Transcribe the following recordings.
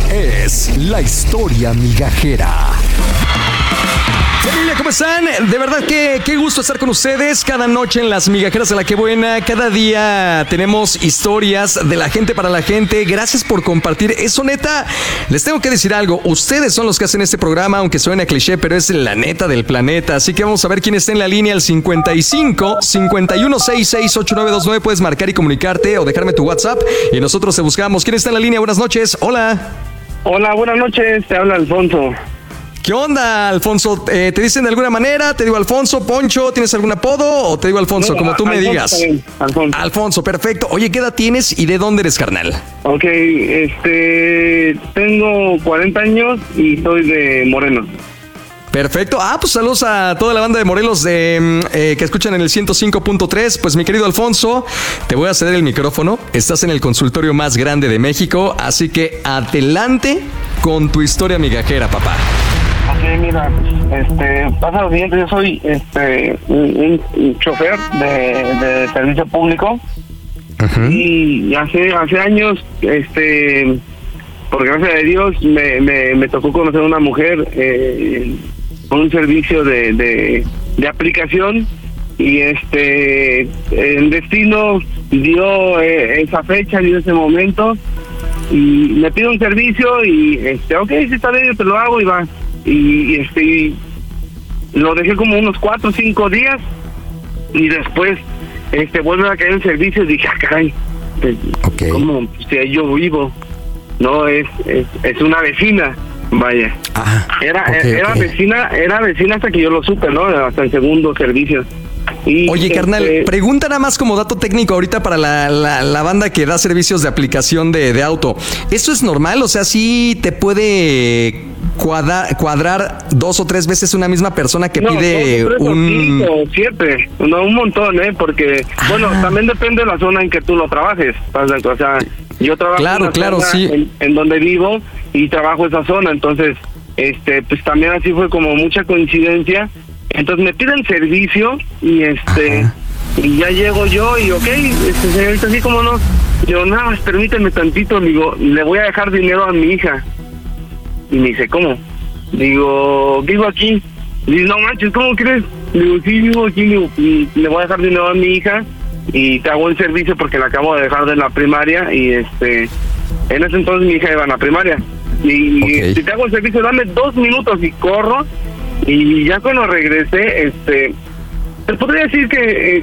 es la historia migajera. Familia, ¿cómo están? De verdad que qué gusto estar con ustedes cada noche en Las Migajeras de la Que Buena. Cada día tenemos historias de la gente para la gente. Gracias por compartir. Eso, neta, les tengo que decir algo. Ustedes son los que hacen este programa, aunque suene a cliché, pero es la neta del planeta. Así que vamos a ver quién está en la línea al 55 5166 8929. Puedes marcar y comunicarte o dejarme tu WhatsApp y nosotros te buscamos. ¿Quién está en la línea? Buenas noches. Hola. Hola, buenas noches. Te habla Alfonso. ¿Qué onda, Alfonso? ¿Te dicen de alguna manera? ¿Te digo Alfonso, Poncho? ¿Tienes algún apodo? ¿O te digo Alfonso? No, como tú me digas. Alfonso, perfecto. Oye, ¿qué edad tienes y de dónde eres, carnal? Ok, tengo 40 años y soy de Morelos. Perfecto. Pues saludos a toda la banda de Morelos que escuchan en el 105.3. Pues mi querido Alfonso, te voy a ceder el micrófono. Estás en el consultorio más grande de México, así que adelante con tu historia migajera, papá. Ok, mira, pasa lo siguiente. Yo soy un chofer de servicio público. Uh-huh. Y hace años, por gracia de Dios, me tocó conocer a una mujer con un servicio de aplicación, y el destino dio esa fecha, dio ese momento, y me pide un servicio y ok, sí, está bien, yo te lo hago, y va. Y lo dejé como unos 4 o 5 días, y después vuelve a caer el servicio, y dije, caray, okay. ¿Cómo? Si yo vivo, no, es una vecina, vaya. Era vecina hasta que yo lo supe, ¿no? Hasta el segundo servicio. Oye, carnal, pregunta nada más como dato técnico ahorita para la banda que da servicios de aplicación de auto. ¿Eso es normal? O sea, ¿sí te puede cuadrar 2 o 3 veces una misma persona que pide 2, 3, un... 5, 7, no, un montón, porque, bueno, también depende de la zona en que tú lo trabajes. O sea, yo trabajo en donde vivo y trabajo esa zona, entonces, pues también así fue como mucha coincidencia. Entonces me piden servicio y y ya llego yo y ok, señorita, así como no, yo nada más permíteme tantito, digo, le voy a dejar dinero a mi hija. Y me dice, ¿cómo? Digo, vivo aquí. Dice, no manches, ¿cómo crees? Digo, sí, vivo aquí, digo, y le voy a dejar dinero a mi hija y te hago el servicio porque la acabo de dejar de la primaria, y en ese entonces mi hija iba a la primaria. Y si te hago el servicio, dame 2 minutos y corro. Y ya cuando regresé, te podría decir que,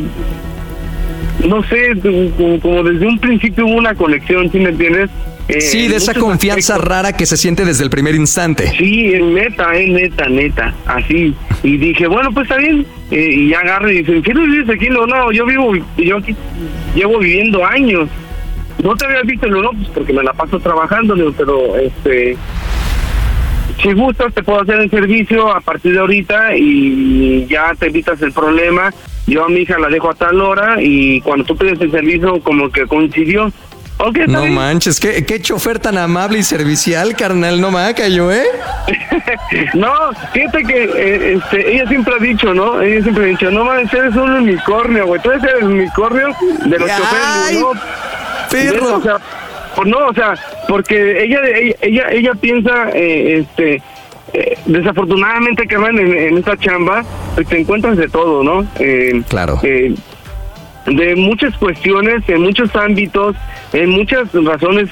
no sé, como desde un principio hubo una conexión, ¿sí me entiendes? Sí, de esa confianza rara que se siente desde el primer instante. Sí, neta, así. Y dije, bueno, pues está bien. Y ya agarro y dicen, ¿quieres vivir aquí? No, yo aquí llevo viviendo años. No te había visto, no, pues porque me la paso trabajando, pero si gustas te puedo hacer el servicio a partir de ahorita y ya te evitas el problema. Yo a mi hija la dejo a tal hora y cuando tú pides el servicio como que coincidió. Okay, no manches, qué chofer tan amable y servicial, carnal, no me cayó, No, fíjate que ella siempre ha dicho, ¿no? No manches, eres un unicornio, güey. Tú eres el unicornio de los choferes, ¿no? Perro. O sea, porque ella piensa, desafortunadamente, que en esta chamba, pues te encuentras de todo, ¿no? Claro. De muchas cuestiones, en muchos ámbitos, en muchas razones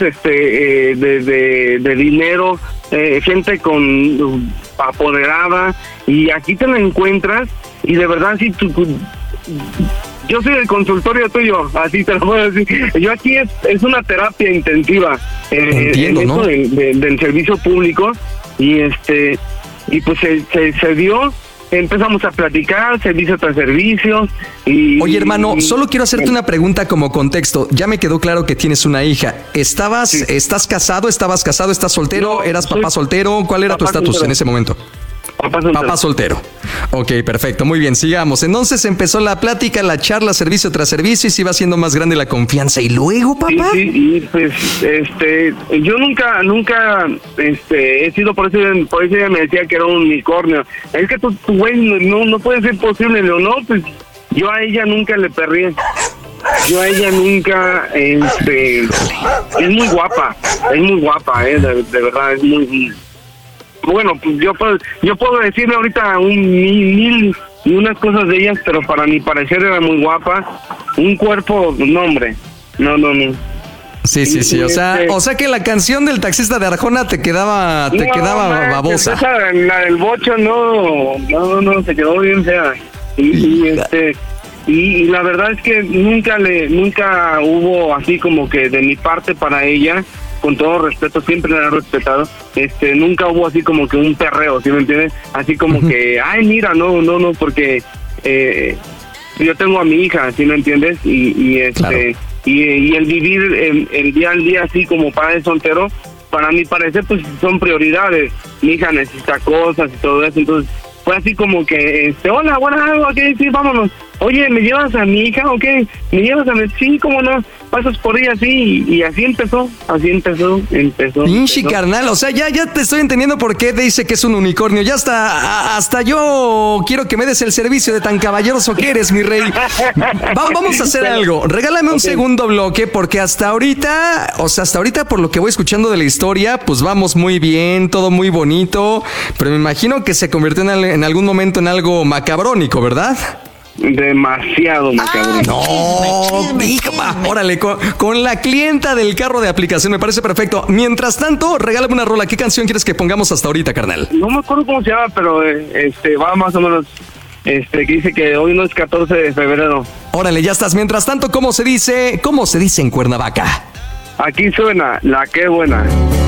de dinero, gente con apoderada, y aquí te la encuentras, y de verdad, sí, yo soy el consultorio tuyo, así te lo puedo decir. Yo aquí es una terapia intensiva. Entiendo, en ¿no? Del servicio público, y pues se dio. Empezamos a platicar, servicio tras servicio. Oye, hermano, solo quiero hacerte una pregunta como contexto. Ya me quedó claro que tienes una hija. ¿Estás casado? ¿Estabas casado? ¿Estás soltero? No, ¿Eras papá soltero? ¿Cuál era tu estatus en ese momento? Papá soltero. Ok, perfecto, muy bien, sigamos. Entonces empezó la plática, la charla, servicio tras servicio, y se iba haciendo más grande la confianza. ¿Y luego, papá? Sí, y pues, yo nunca he sido, por eso ella me decía que era un unicornio. Es que tú güey, no puede ser posible, no, pues yo a ella nunca le perrí. yo a ella nunca, es muy guapa, de verdad, es muy, bueno, pues yo puedo decirle ahorita mil y unas cosas de ellas, pero para mi parecer era muy guapa, un cuerpo, no hombre, no. Sí, o sea que la canción del taxista de Arjona te quedaba babosa. La del bocho no, se quedó bien fea. Y la verdad es que nunca hubo así como que de mi parte para ella, con todo respeto, siempre la he respetado, nunca hubo así como que un perreo, ¿sí me entiendes? Así como que, ay, mira, no, porque yo tengo a mi hija, ¿sí me entiendes? Claro. Y el vivir el día al día así como padre soltero, para mi parecer, pues son prioridades. Mi hija necesita cosas y todo eso, entonces fue así como que, hola, bueno, ok, sí, vámonos. Oye, ¿me llevas a mi hija o qué? ¿Me llevas a mi...? Sí, ¿cómo no? Pasas por ella así, y así empezó. Pinche carnal, o sea, ya te estoy entendiendo por qué te dice que es un unicornio. Ya hasta yo quiero que me des el servicio de tan caballeroso que eres, mi rey. Vamos a hacer algo. Regálame un segundo bloque, porque hasta ahorita por lo que voy escuchando de la historia, pues vamos muy bien, todo muy bonito, pero me imagino que se convirtió en algún momento en algo macabrónico, ¿verdad? Demasiado macabro. Órale, con la clienta del carro de aplicación, me parece perfecto. Mientras tanto, regálame una rola. ¿Qué canción quieres que pongamos hasta ahorita, carnal? No me acuerdo cómo se llama, pero va más o menos, que dice que hoy no es 14 de febrero. Órale, ya estás. Mientras tanto, ¿cómo se dice en Cuernavaca? Aquí suena La Qué Buena.